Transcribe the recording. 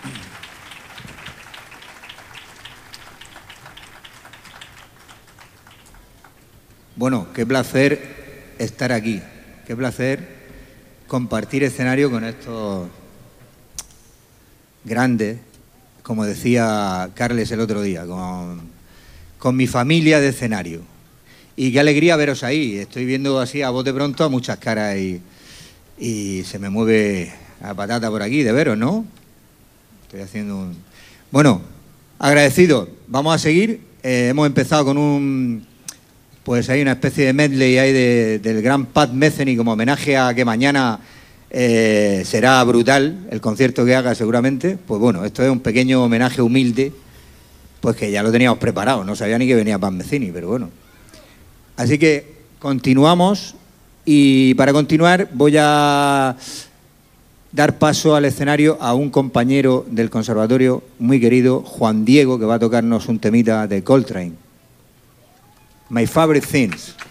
Bueno, qué placer estar aquí, qué placer compartir escenario con estos grandes, como decía Carles el otro día, con mi familia de escenario. Y qué alegría veros ahí, estoy viendo así a bote pronto a muchas caras y se me mueve la patata por aquí de veros, ¿no? Estoy haciendo un... Bueno, agradecido, vamos a seguir, hemos empezado con pues hay una especie de medley ahí del gran Pat Metheny como homenaje a que mañana será brutal el concierto que haga seguramente. Pues bueno, esto es un pequeño homenaje humilde, pues que ya lo teníamos preparado, no sabía ni que venía Pat Metheny, pero bueno. Así que continuamos y para continuar voy a dar paso al escenario a un compañero del conservatorio muy querido, Juan Diego, que va a tocarnos un temita de Coltrane. My Favorite Things.